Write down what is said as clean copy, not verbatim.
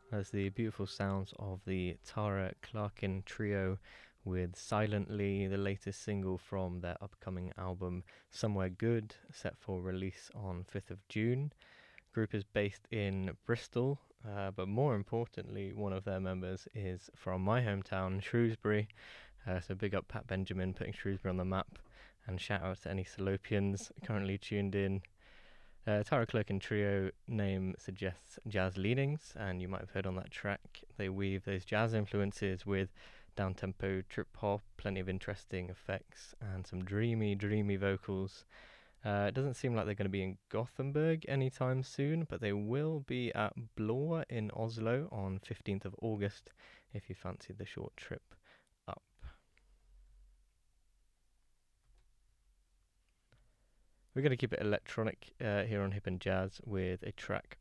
As the beautiful sounds of the Tara Clarkin Trio with Silently, the latest single from their upcoming album Somewhere Good, set for release on 5th of June. The group is based in Bristol, but more importantly, one of their members is from my hometown, Shrewsbury. So big up Pat Benjamin, putting Shrewsbury on the map, and shout out to any Salopians currently tuned in. Tara Clerkin Trio name suggests jazz leanings, and you might have heard on that track they weave those jazz influences with down-tempo trip hop, plenty of interesting effects, and some dreamy, dreamy vocals. It doesn't seem like they're going to be in Gothenburg anytime soon, but they will be at Blå in Oslo on 15th of August if you fancy the short trip up. We're going to keep it electronic here on Hip and Jazz with a track